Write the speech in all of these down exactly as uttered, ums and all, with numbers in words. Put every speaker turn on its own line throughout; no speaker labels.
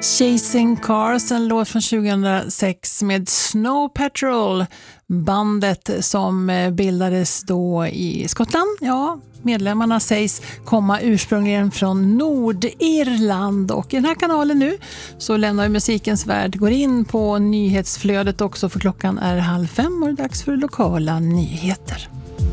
Chasing Cars, en låt från tjugohundrasex med Snow Patrol, bandet som bildades då i Skottland. Ja, medlemmarna sägs komma ursprungligen från Nordirland, och i den här kanalen nu så lämnar vi musikens värld, går in på nyhetsflödet också, för klockan är halv fem och det är dags för lokala nyheter.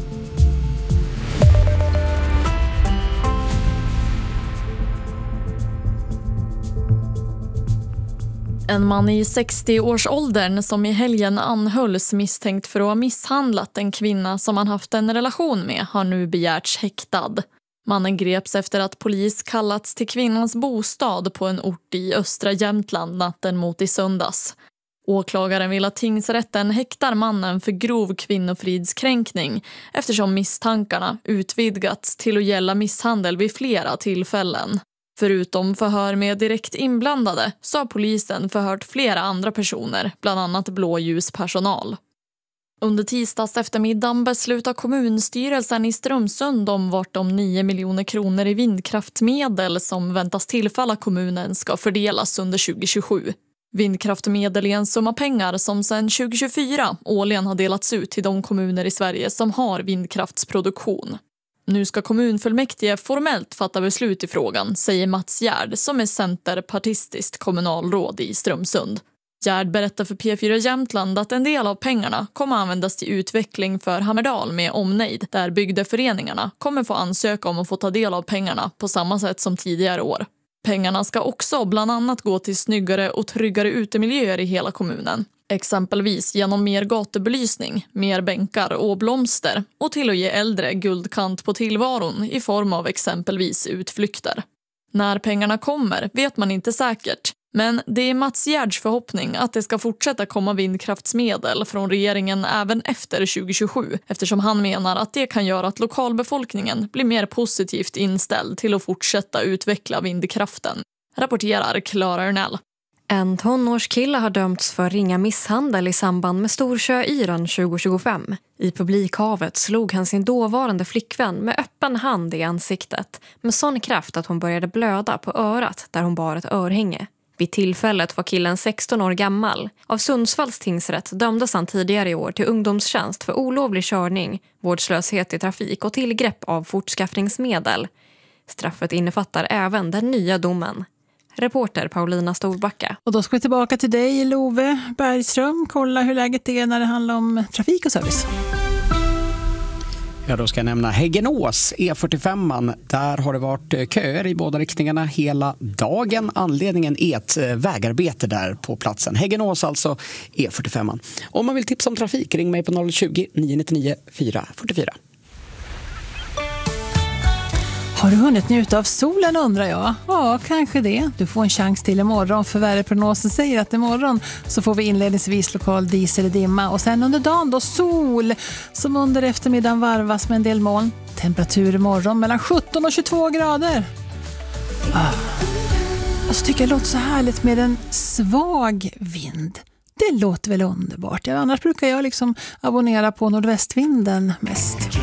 En man i sextio-årsåldern som i helgen anhölls misstänkt för att ha misshandlat en kvinna som han haft en relation med har nu begärts häktad. Mannen greps efter att polis kallats till kvinnans bostad på en ort i östra Jämtland natten mot i söndags. Åklagaren vill att tingsrätten häktar mannen för grov kvinnofridskränkning eftersom misstankarna utvidgats till att gälla misshandel vid flera tillfällen. Förutom förhör med direkt inblandade så har polisen förhört flera andra personer, bland annat blåljuspersonal. Under tisdags eftermiddagen beslutar kommunstyrelsen i Strömsund om vart de nio miljoner kronor i vindkraftmedel som väntas tillfalla kommunen ska fördelas under tjugo tjugosju. Vindkraftmedel är en summa pengar som sedan tjugo tjugofyra årligen har delats ut till de kommuner i Sverige som har vindkraftsproduktion. Nu ska kommunfullmäktige formellt fatta beslut i frågan, säger Mats Gärd som är centerpartistiskt kommunalråd i Strömsund. Gärd berättar för P fyra Jämtland att en del av pengarna kommer användas till utveckling för Hammerdal med omnejd, där bygdeföreningarna kommer få ansöka om att få ta del av pengarna på samma sätt som tidigare år. Pengarna ska också bland annat gå till snyggare och tryggare utemiljöer i hela kommunen. Exempelvis genom mer gatubelysning, mer bänkar och blomster och till att ge äldre guldkant på tillvaron i form av exempelvis utflykter. När pengarna kommer vet man inte säkert, men det är Mats Gärds förhoppning att det ska fortsätta komma vindkraftsmedel från regeringen även efter tjugo tjugosju, eftersom han menar att det kan göra att lokalbefolkningen blir mer positivt inställd till att fortsätta utveckla vindkraften, rapporterar Clara Ernell.
En tonårskille har dömts för ringa misshandel i samband med Storsjöyran tjugo tjugofem. I publikhavet slog han sin dåvarande flickvän med öppen hand i ansiktet med sån kraft att hon började blöda på örat där hon bar ett örhänge. Vid tillfället var killen sexton år gammal. Av Sundsvalls tingsrätt dömdes han tidigare i år till ungdomstjänst för olovlig körning, vårdslöshet i trafik och tillgrepp av fortskaffningsmedel. Straffet innefattar även den nya domen. Reporter Paulina Storbacka.
Och då ska vi tillbaka till dig, Love Bergström. Kolla hur läget är när det handlar om trafik och service.
Ja, då ska jag nämna Häggenås, E fyrtiofem. Där har det varit köer i båda riktningarna hela dagen. Anledningen är ett vägarbete där på platsen. Häggenås, alltså E fyrtiofem. Om man vill tipsa om trafik, ring mig på noll tjugo, nio nio nio, fyra fyra fyra.
Har du hunnit njuta av solen, undrar jag? Ja, kanske det. Du får en chans till imorgon, för väderprognosen säger att imorgon så får vi inledningsvis lokal dis eller dimma. Och sen under dagen då sol, som under eftermiddagen varvas med en del moln. Temperatur imorgon mellan sjutton och tjugotvå grader. Ah. Och så tycker jag det låter så härligt med en svag vind. Det låter väl underbart. Ja, annars brukar jag liksom abonnera på nordvästvinden mest.